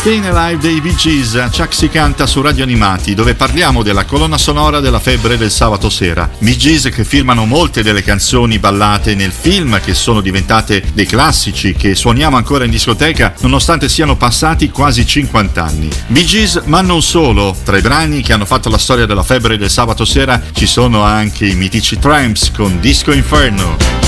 Staying Alive dei Bee Gees, Chuck si canta su Radio Animati, dove parliamo della colonna sonora della febbre del sabato sera. Bee Gees che firmano molte delle canzoni ballate nel film, che sono diventate dei classici che suoniamo ancora in discoteca nonostante siano passati quasi 50 anni. Bee Gees, ma non solo. Tra i brani che hanno fatto la storia della febbre del sabato sera ci sono anche i mitici Tramps con Disco Inferno.